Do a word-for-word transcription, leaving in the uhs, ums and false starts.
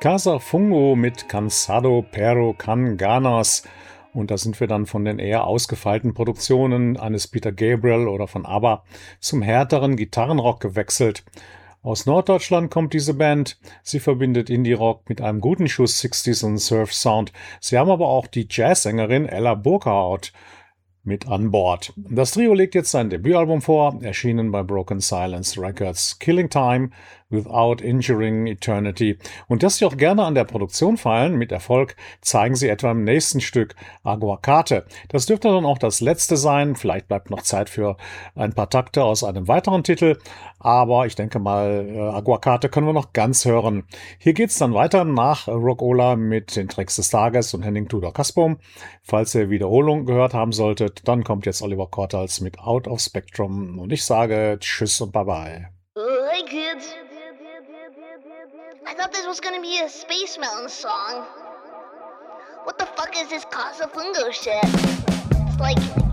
Casa Fungo mit Cansado pero con ganas. Und da sind wir dann von den eher ausgefeilten Produktionen eines Peter Gabriel oder von ABBA zum härteren Gitarrenrock gewechselt. Aus Norddeutschland kommt diese Band. Sie verbindet Indie-Rock mit einem guten Schuss sechziger und Surf-Sound. Sie haben aber auch die Jazzsängerin Ella Burkhardt mit an Bord. Das Trio legt jetzt sein Debütalbum vor, erschienen bei Broken Silence Records, Killing Time Without Injuring Eternity. Und dass sie auch gerne an der Produktion feilen, mit Erfolg, zeigen sie etwa im nächsten Stück, Aguacate. Das dürfte dann auch das letzte sein, vielleicht bleibt noch Zeit für ein paar Takte aus einem weiteren Titel, aber ich denke mal, äh, Aguacate können wir noch ganz hören. Hier geht's dann weiter nach Rockola mit den Tracks des Tages und Henning Tudor Kaspum. Falls ihr Wiederholung gehört haben solltet, dann kommt jetzt Oliver Kortals mit Out of Spectrum und ich sage Tschüss und Bye-bye. Oh, hey kids. I thought this was gonna be a Space Mountain song. What the fuck is this Casa Fungo shit? It's like